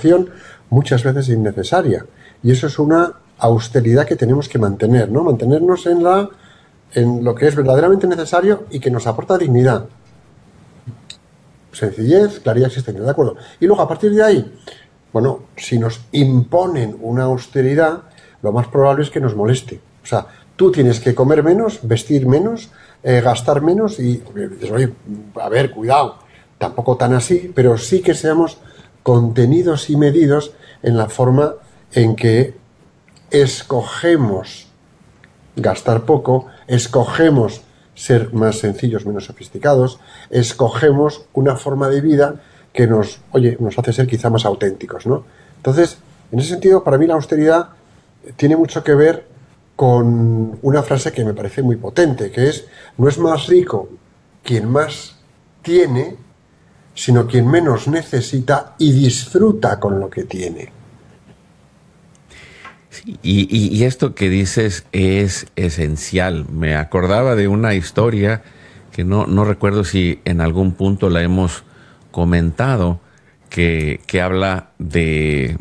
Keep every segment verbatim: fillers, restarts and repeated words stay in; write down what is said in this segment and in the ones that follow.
tentación muchas veces innecesaria. Y eso es una austeridad que tenemos que mantener, ¿no? Mantenernos en la en lo que es verdaderamente necesario y que nos aporta dignidad. Sencillez, claridad existencial, ¿de acuerdo? Y luego, a partir de ahí, bueno, si nos imponen una austeridad, lo más probable es que nos moleste. O sea, tú tienes que comer menos, vestir menos, eh, gastar menos y, oye, a ver, cuidado, tampoco tan así, pero sí que seamos contenidos y medidos en la forma en que escogemos gastar poco, escogemos ser más sencillos, menos sofisticados, escogemos una forma de vida que nos, oye, nos hace ser quizá más auténticos, ¿no? Entonces, en ese sentido, para mí la austeridad tiene mucho que ver con una frase que me parece muy potente, que es: no es más rico quien más tiene, sino quien menos necesita y disfruta con lo que tiene. Sí, y, y, y esto que dices es esencial. Me acordaba de una historia que no, no recuerdo si en algún punto la hemos comentado, que, que habla de,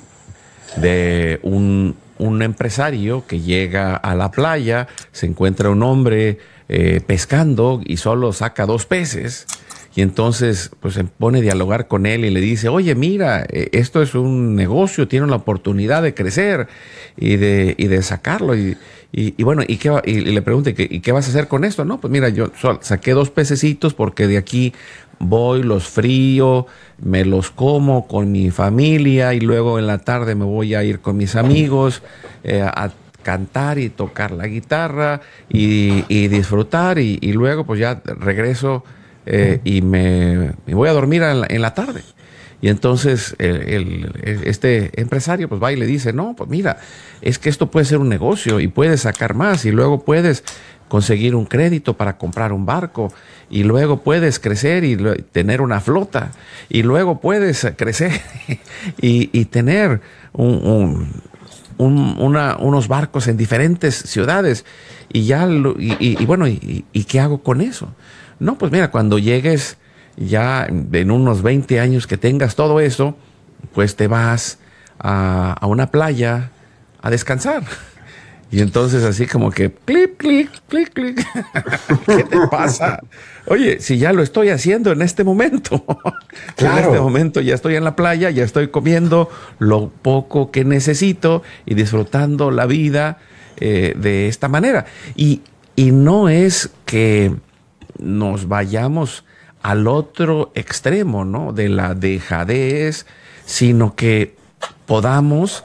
de un, un empresario que llega a la playa, se encuentra un hombre eh, pescando y solo saca dos peces. Y entonces pues se pone a dialogar con él y le dice: oye, mira, esto es un negocio, tiene la oportunidad de crecer y de, y de sacarlo. Y, y, y bueno, ¿y, qué va? Y le pregunta: ¿y qué vas a hacer con esto? No, pues mira, yo saqué dos pececitos porque de aquí voy, los frío, me los como con mi familia y luego en la tarde me voy a ir con mis amigos eh, a cantar y tocar la guitarra y, y disfrutar y, y luego pues ya regreso Eh, y me, me voy a dormir en la, en la tarde. Y entonces el, el, este empresario pues va y le dice: no, pues mira, es que esto puede ser un negocio y puedes sacar más y luego puedes conseguir un crédito para comprar un barco y luego puedes crecer y lo, tener una flota y luego puedes crecer y, y tener un, un, un, una, unos barcos en diferentes ciudades y ya lo, y, y, y bueno, y, y ¿qué hago con eso? No, pues mira, cuando llegues ya en unos veinte años que tengas todo eso, pues te vas a, a una playa a descansar. Y entonces así como que clic, clic, clic, clic. ¿Qué te pasa? Oye, si ya lo estoy haciendo en este momento. Claro. En este momento ya estoy en la playa, ya estoy comiendo lo poco que necesito y disfrutando la vida eh, de esta manera. Y, y no es que nos vayamos al otro extremo, ¿no?, de la dejadez, sino que podamos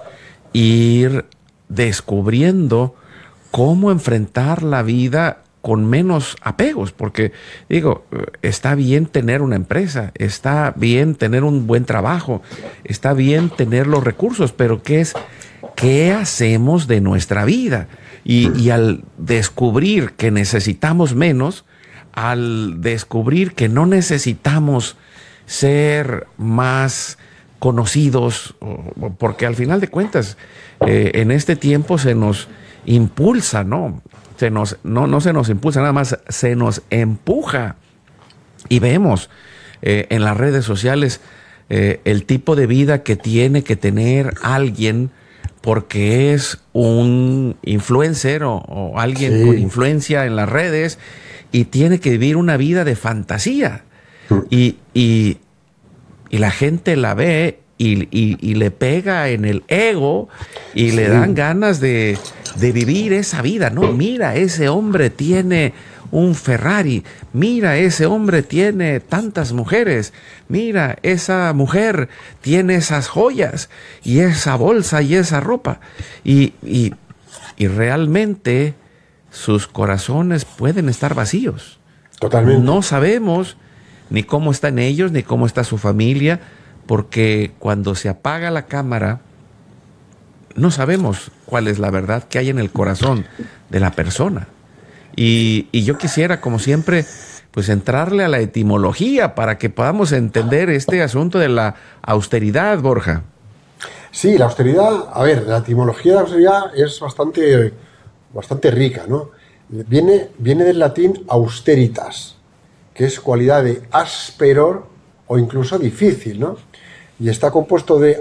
ir descubriendo cómo enfrentar la vida con menos apegos, porque digo, está bien tener una empresa, está bien tener un buen trabajo, está bien tener los recursos, pero ¿qué es? ¿Qué hacemos de nuestra vida? Y, y al descubrir que necesitamos menos, al descubrir que no necesitamos ser más conocidos, porque al final de cuentas, eh, en este tiempo se nos impulsa, ¿no? Se nos, no, no se nos impulsa, nada más se nos empuja. Y vemos eh, en las redes sociales eh, el tipo de vida que tiene que tener alguien porque es un influencer o, o alguien sí. con influencia en las redes, y tiene que vivir una vida de fantasía. Y, y, y la gente la ve y, y, y le pega en el ego y sí. le dan ganas de, de vivir esa vida, ¿no? Mira, ese hombre tiene un Ferrari. Mira, ese hombre tiene tantas mujeres. Mira, esa mujer tiene esas joyas y esa bolsa y esa ropa. Y, y, y realmente sus corazones pueden estar vacíos. Totalmente. No sabemos ni cómo están ellos, ni cómo está su familia, porque cuando se apaga la cámara, no sabemos cuál es la verdad que hay en el corazón de la persona. Y, y yo quisiera, como siempre, pues entrarle a la etimología para que podamos entender este asunto de la austeridad, Borja. Sí, la austeridad, a ver, la etimología de la austeridad es bastante... bastante rica, ¿no? Viene, viene del latín austeritas, que es cualidad de ásperor o incluso difícil, ¿no? Y está compuesto de